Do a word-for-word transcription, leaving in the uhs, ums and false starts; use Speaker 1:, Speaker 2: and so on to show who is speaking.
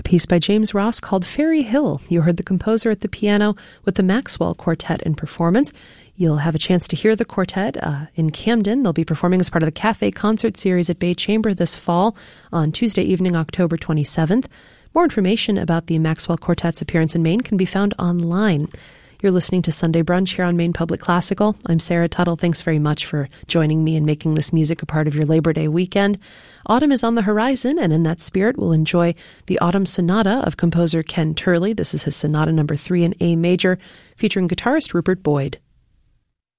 Speaker 1: piece by James Ross called Fairy Hill. You heard the composer at the piano with the Maxwell Quartet in performance. You'll have a chance to hear the quartet uh, in Camden. They'll be performing as part of the Cafe Concert Series at Bay Chamber this fall on Tuesday evening, October twenty-seventh. More information about the Maxwell Quartet's appearance in Maine can be found online. You're listening to Sunday Brunch here on Maine Public Classical. I'm Sarah Tuttle. Thanks very much for joining me and making this music a part of your Labor Day weekend. Autumn is on the horizon, and in that spirit, we'll enjoy the Autumn Sonata of composer Ken Turley. This is his Sonata number three in A major, featuring guitarist Rupert Boyd.